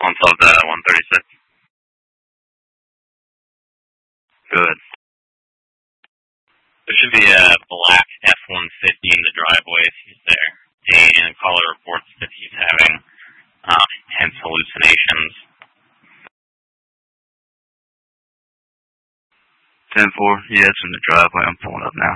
112 to 136. Good. There should be a black F-150 in the driveway if he's there. And caller reports that he's having intense hallucinations. 10-4, yeah, it's in the driveway. I'm pulling up now.